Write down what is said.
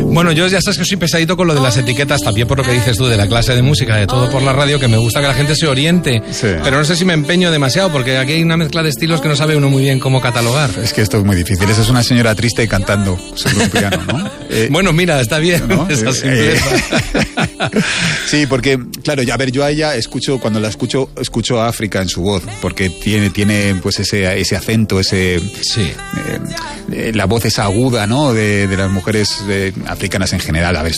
Bueno, yo ya sabes que soy pesadito con lo de las etiquetas, también por lo que dices tú de la clase de música, de todo por la radio, que me gusta que la gente se oriente, sí. Pero no sé si me empeño demasiado, porque aquí hay una mezcla de estilos que no sabe uno muy bien cómo catalogar. Es que esto es muy difícil, esa es una señora triste cantando sobre un piano, ¿no? Bueno, mira, está bien, ¿no? Esa simpleza. Sí, porque, claro, a ver, yo a ella cuando la escucho a África en su voz, porque tiene pues ese acento, la voz esa aguda, ¿no? De las mujeres africanas en general. A ver,